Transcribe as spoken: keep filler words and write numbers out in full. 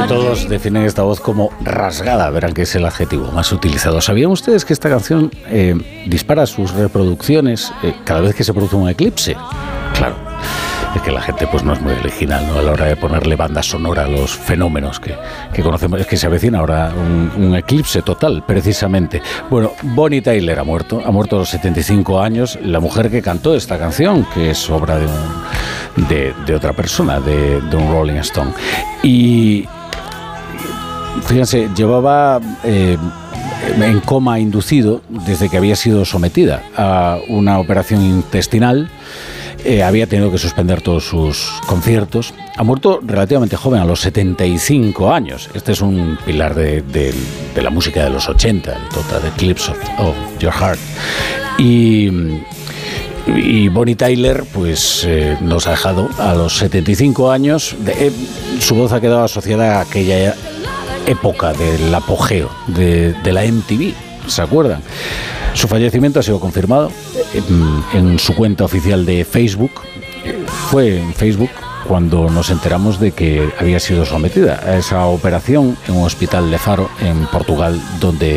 Todos definen esta voz como rasgada, verán que es el adjetivo más utilizado. ¿Sabían ustedes que esta canción eh, dispara sus reproducciones eh, cada vez que se produce un eclipse? Claro, es que la gente pues no es muy original, ¿no? A la hora de ponerle banda sonora a los fenómenos que, que conocemos. Es que se avecina ahora un, un eclipse total, precisamente. Bueno, Bonnie Tyler ha muerto, ha muerto a los setenta y cinco años, la mujer que cantó esta canción, que es obra de, un, de, de otra persona, de, de un Rolling Stone. Y fíjense, llevaba eh, en coma inducido desde que había sido sometida a una operación intestinal. Eh, había tenido que suspender todos sus conciertos. Ha muerto relativamente joven, a los setenta y cinco años. Este es un pilar de, de, de la música de los ochenta, el Total Eclipse of, of Your Heart. Y... Y Bonnie Tyler pues eh, nos ha dejado a los setenta y cinco años. De, eh, su voz ha quedado asociada a aquella época del apogeo de, de la M T V, ¿se acuerdan? Su fallecimiento ha sido confirmado en, en su cuenta oficial de Facebook. Fue en Facebook cuando nos enteramos de que había sido sometida a esa operación en un hospital de Faro, en Portugal, donde